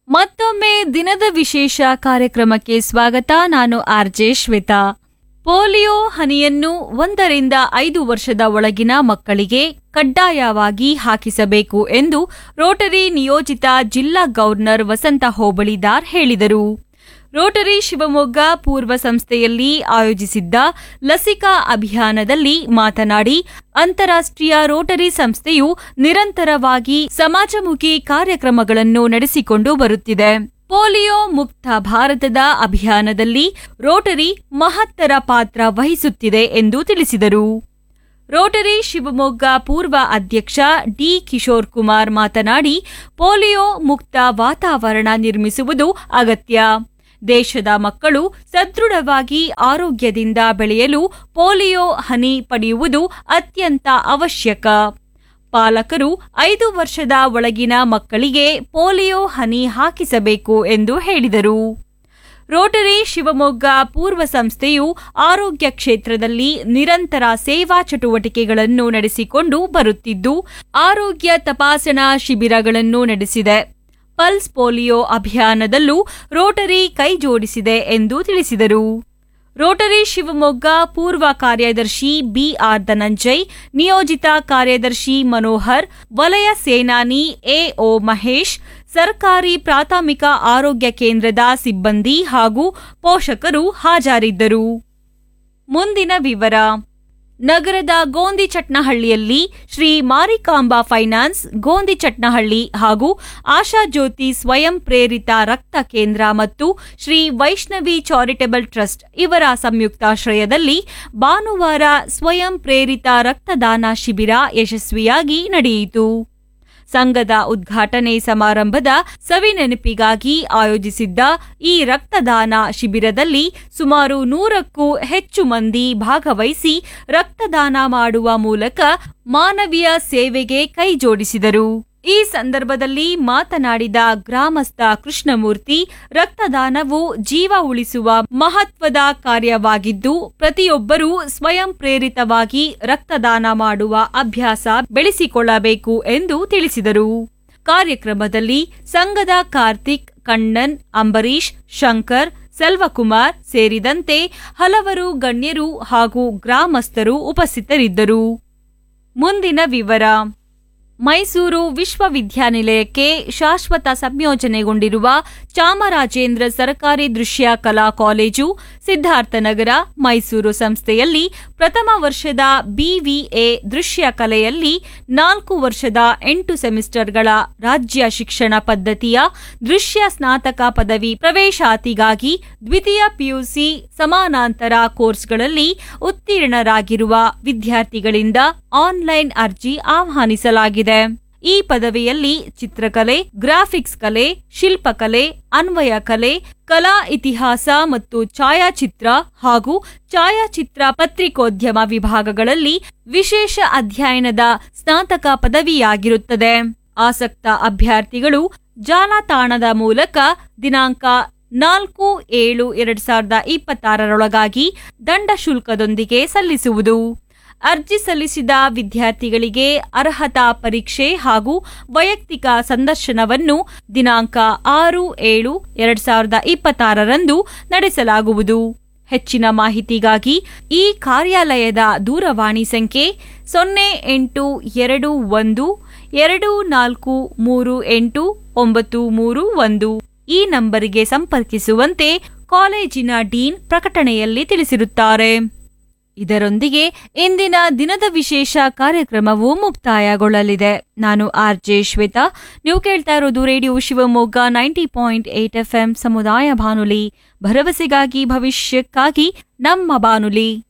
ಮತ್ತೊಮ್ಮೆ ದಿನದ ವಿಶೇಷ ಕಾರ್ಯಕ್ರಮಕ್ಕೆ ಸ್ವಾಗತ. ನಾನು ಆರ್ಜೆ ಶ್ವೇತಾ. ಪೋಲಿಯೋ ಹನಿಯನ್ನು 1 ರಿಂದ 5 ವರ್ಷದ ಒಳಗಿನ ಮಕ್ಕಳಿಗೆ ಕಡ್ಡಾಯವಾಗಿ ಹಾಕಿಸಬೇಕು ಎಂದು ರೋಟರಿ ನಿಯೋಜಿತ ಜಿಲ್ಲಾ ಗವರ್ನರ್ ವಸಂತ ಹೋಬಳಿದಾರ್ ಹೇಳಿದರು. ರೋಟರಿ ಶಿವಮೊಗ್ಗ ಪೂರ್ವ ಸಂಸ್ಥೆಯಲ್ಲಿ ಆಯೋಜಿಸಿದ್ದ ಲಸಿಕಾ ಅಭಿಯಾನದಲ್ಲಿ ಮಾತನಾಡಿ, ಅಂತಾರಾಷ್ಟ್ರೀಯ ರೋಟರಿ ಸಂಸ್ಥೆಯು ನಿರಂತರವಾಗಿ ಸಮಾಜಮುಖಿ ಕಾರ್ಯಕ್ರಮಗಳನ್ನು ನಡೆಸಿಕೊಂಡು ಬರುತ್ತಿದೆ. ಪೋಲಿಯೋ ಮುಕ್ತ ಭಾರತದ ಅಭಿಯಾನದಲ್ಲಿ ರೋಟರಿ ಮಹತ್ತರ ಪಾತ್ರ ವಹಿಸುತ್ತಿದೆ ಎಂದು ತಿಳಿಸಿದರು. ರೋಟರಿ ಶಿವಮೊಗ್ಗ ಪೂರ್ವ ಅಧ್ಯಕ್ಷ ಡಿ ಕಿಶೋರ್ ಕುಮಾರ್ ಮಾತನಾಡಿ, ಪೋಲಿಯೋ ಮುಕ್ತ ವಾತಾವರಣ ನಿರ್ಮಿಸುವುದು ಅಗತ್ಯ. ದೇಶದ ಮಕ್ಕಳು ಸದೃಢವಾಗಿ ಆರೋಗ್ಯದಿಂದ ಬೆಳೆಯಲು ಪೋಲಿಯೋ ಹನಿ ಪಡೆಯುವುದು ಅತ್ಯಂತ ಅವಶ್ಯಕ. ಪಾಲಕರು 5 ವರ್ಷದ ಒಳಗಿನ ಮಕ್ಕಳಿಗೆ ಪೋಲಿಯೋ ಹನಿ ಹಾಕಿಸಬೇಕು ಎಂದು ಹೇಳಿದರು. ರೋಟರಿ ಶಿವಮೊಗ್ಗ ಪೂರ್ವ ಸಂಸ್ಥೆಯು ಆರೋಗ್ಯ ಕ್ಷೇತ್ರದಲ್ಲಿ ನಿರಂತರ ಸೇವಾ ಚಟುವಟಿಕೆಗಳನ್ನು ನಡೆಸಿಕೊಂಡು ಬರುತ್ತಿದ್ದು, ಆರೋಗ್ಯ ತಪಾಸಣಾ ಶಿಬಿರಗಳನ್ನು ನಡೆಸಿದೆ. ಪಲ್ಸ್ ಪೋಲಿಯೋ ಅಭಿಯಾನದಲ್ಲೂ ರೋಟರಿ ಕೈಜೋಡಿಸಿದೆ ಎಂದು ತಿಳಿಸಿದರು. ರೋಟರಿ ಶಿವಮೊಗ್ಗ ಪೂರ್ವ ಕಾರ್ಯದರ್ಶಿ ಬಿಆರ್ ಧನಂಜಯ್, ನಿಯೋಜಿತ ಕಾರ್ಯದರ್ಶಿ ಮನೋಹರ್, ವಲಯ ಸೇನಾನಿ ಎಒ ಮಹೇಶ್, ಸರ್ಕಾರಿ ಪ್ರಾಥಮಿಕ ಆರೋಗ್ಯ ಕೇಂದ್ರದ ಸಿಬ್ಬಂದಿ ಹಾಗೂ ಪೋಷಕರು ಹಾಜರಿದ್ದರು. ಮುಂದಿನ ವಿವರ. ನಗರದ ಗೋಂದಿಚಟ್ನಹಳ್ಳಿಯಲ್ಲಿ ಶ್ರೀ ಮಾರಿಕಾಂಬಾ ಫೈನಾನ್ಸ್, ಗೋಂದಿಚಟ್ನಹಳ್ಳಿ ಹಾಗೂ ಆಶಾಜ್ಯೋತಿ ಸ್ವಯಂ ಪ್ರೇರಿತ ರಕ್ತ ಕೇಂದ್ರ ಮತ್ತು ಶ್ರೀ ವೈಷ್ಣವಿ ಚಾರಿಟಬಲ್ ಟ್ರಸ್ಟ್ ಇವರ ಸಂಯುಕ್ತಾಶ್ರಯದಲ್ಲಿ ಭಾನುವಾರ ಸ್ವಯಂ ಪ್ರೇರಿತ ರಕ್ತದಾನ ಶಿಬಿರ ಯಶಸ್ವಿಯಾಗಿ ನಡೆಯಿತು. ಸಂಘದ ಉದ್ಘಾಟನೆ ಸಮಾರಂಭದ ಸವಿನೆನಪಿಗಾಗಿ ಆಯೋಜಿಸಿದ್ದ ಈ ರಕ್ತದಾನ ಶಿಬಿರದಲ್ಲಿ ಸುಮಾರು 100ಕ್ಕೂ ಹೆಚ್ಚು ಮಂದಿ ಭಾಗವಹಿಸಿ ರಕ್ತದಾನ ಮಾಡುವ ಮೂಲಕ ಮಾನವೀಯ ಸೇವೆಗೆ ಕೈಜೋಡಿಸಿದರು. ಈ ಸಂದರ್ಭದಲ್ಲಿ ಮಾತನಾಡಿದ ಗ್ರಾಮಸ್ಥ ಕೃಷ್ಣಮೂರ್ತಿ, ರಕ್ತದಾನವು ಜೀವ ಉಳಿಸುವ ಮಹತ್ವದ ಕಾರ್ಯವಾಗಿದ್ದು, ಪ್ರತಿಯೊಬ್ಬರೂ ಸ್ವಯಂ ಪ್ರೇರಿತವಾಗಿ ರಕ್ತದಾನ ಮಾಡುವ ಅಭ್ಯಾಸ ಬೆಳೆಸಿಕೊಳ್ಳಬೇಕು ಎಂದು ತಿಳಿಸಿದರು. ಕಾರ್ಯಕ್ರಮದಲ್ಲಿ ಸಂಘದ ಕಾರ್ತಿಕ್, ಕಣ್ಣನ್, ಅಂಬರೀಶ್, ಶಂಕರ್, ಸೆಲ್ವಕುಮಾರ್ ಸೇರಿದಂತೆ ಹಲವರು ಗಣ್ಯರು ಹಾಗೂ ಗ್ರಾಮಸ್ಥರು ಉಪಸ್ಥಿತರಿದ್ದರು. ಮುಂದಿನ ವಿವರ. ಮೈಸೂರು ವಿಶ್ವವಿದ್ಯಾನಿಲಯಕ್ಕೆ ಶಾಶ್ವತ ಸಂಯೋಜನೆಗೊಂಡಿರುವ ಚಾಮರಾಜೇಂದ್ರ ಸರ್ಕಾರಿ ದೃಶ್ಯ ಕಲಾ ಕಾಲೇಜು ಸಿದ್ಧಾರ್ಥನಗರ ಮೈಸೂರು ಸಂಸ್ಥೆಯಲ್ಲಿ ಪ್ರಥಮ ವರ್ಷದ ಬಿವಿಎ ದೃಶ್ಯ ಕಲೆಯಲ್ಲಿ 4 ವರ್ಷದ 8 ಸೆಮಿಸ್ಟರ್ಗಳ ರಾಜ್ಯ ಶಿಕ್ಷಣ ಪದ್ಧತಿಯ ದೃಶ್ಯ ಸ್ನಾತಕ ಪದವಿ ಪ್ರವೇಶಾತಿಗಾಗಿ ದ್ವಿತೀಯ ಪಿಯುಸಿ ಸಮಾನಾಂತರ ಕೋರ್ಸ್ಗಳಲ್ಲಿ ಉತ್ತೀರ್ಣರಾಗಿರುವ ವಿದ್ಯಾರ್ಥಿಗಳಿಂದ ಆನ್ಲೈನ್ ಅರ್ಜಿ ಆಹ್ವಾನಿಸಲಾಗಿದೆ. ಈ ಪದವಿಯಲ್ಲಿ ಚಿತ್ರಕಲೆ, ಗ್ರಾಫಿಕ್ಸ್ ಕಲೆ, ಶಿಲ್ಪಕಲೆ, ಅನ್ವಯ ಕಲೆ, ಕಲಾ ಇತಿಹಾಸ ಮತ್ತು ಛಾಯಾಚಿತ್ರ ಹಾಗೂ ಛಾಯಾಚಿತ್ರ ಪತ್ರಿಕೋದ್ಯಮ ವಿಭಾಗಗಳಲ್ಲಿ ವಿಶೇಷ ಅಧ್ಯಯನದ ಸ್ನಾತಕ ಪದವಿಯಾಗಿರುತ್ತದೆ. ಆಸಕ್ತ ಅಭ್ಯರ್ಥಿಗಳು ಜಾಲತಾಣದ ಮೂಲಕ ದಿನಾಂಕ 4/7/2026 ದಂಡ ಶುಲ್ಕದೊಂದಿಗೆ ಸಲ್ಲಿಸುವುದು. ಅರ್ಜಿ ಸಲ್ಲಿಸಿದ ವಿದ್ಯಾರ್ಥಿಗಳಿಗೆ ಅರ್ಹತಾ ಪರೀಕ್ಷೆ ಹಾಗೂ ವೈಯಕ್ತಿಕ ಸಂದರ್ಶನವನ್ನು ದಿನಾಂಕ 6/7/2026 ನಡೆಸಲಾಗುವುದು. ಹೆಚ್ಚಿನ ಮಾಹಿತಿಗಾಗಿ ಈ ಕಾರ್ಯಾಲಯದ ದೂರವಾಣಿ ಸಂಖ್ಯೆ 088124389331 ಈ ನಂಬರಿಗೆ ಸಂಪರ್ಕಿಸುವಂತೆ ಕಾಲೇಜಿನ ಡೀನ್ ಪ್ರಕಟಣೆಯಲ್ಲಿ ತಿಳಿಸಿರುತ್ತಾರೆ. ಇದರೊಂದಿಗೆ ಇಂದಿನ ದಿನದ ವಿಶೇಷ ಕಾರ್ಯಕ್ರಮವು ಮುಕ್ತಾಯಗೊಳ್ಳಲಿದೆ. ನಾನು ಆರ್ಜೆ ಶ್ವೇತಾ. ನೀವು ಕೇಳ್ತಾ ಇರೋದು ರೇಡಿಯೋ ಶಿವಮೊಗ್ಗ 90.8 FM ಸಮುದಾಯ ಬಾನುಲಿ, ಭರವಸೆಗಾಗಿ ಭವಿಷ್ಯಕ್ಕಾಗಿ ನಮ್ಮ ಬಾನುಲಿ.